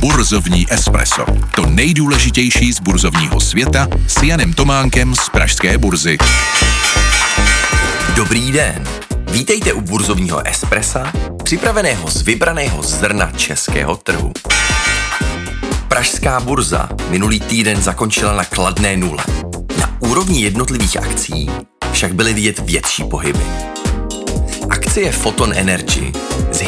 Burzovní espresso. To nejdůležitější z burzovního světa s Janem Tománkem z pražské burzy. Dobrý den. Vítejte u burzovního espressa, připraveného z vybraného zrna českého trhu. Pražská burza minulý týden zakončila na kladné nule. Na úrovni jednotlivých akcí však byly vidět větší pohyby. Akcie Photon Energy